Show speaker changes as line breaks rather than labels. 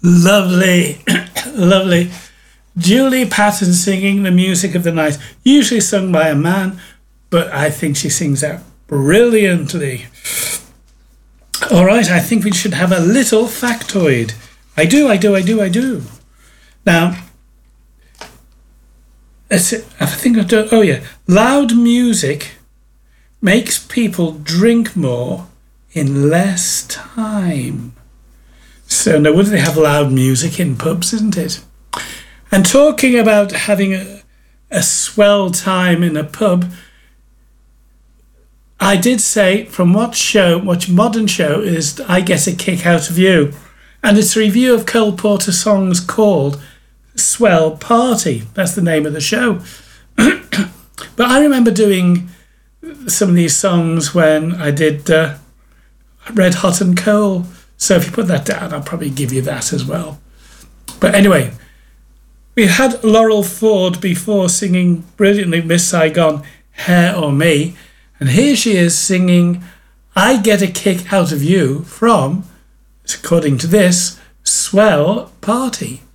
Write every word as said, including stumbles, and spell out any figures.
Lovely, lovely. Julie Patton singing The Music of the Night, usually sung by a man, but I think she sings that brilliantly. All right, I think we should have a little factoid. I do, I do, I do, I do. Now, let's see, I think I've done, oh yeah, loud music makes people drink more in less time. So no wonder they have loud music in pubs, isn't it? And talking about having a, a swell time in a pub, I did say from what show, what modern show is I Get a Kick Out of You. And it's a review of Cole Porter songs called Swell Party. That's the name of the show. But I remember doing some of these songs when I did uh, Red Hot and Coal. So if you put that down, I'll probably give you that as well. But anyway, we had Laurel Ford before singing brilliantly Miss Saigon, Hair or Me. And here she is singing I Get a Kick Out of You from, according to this, Swell Party.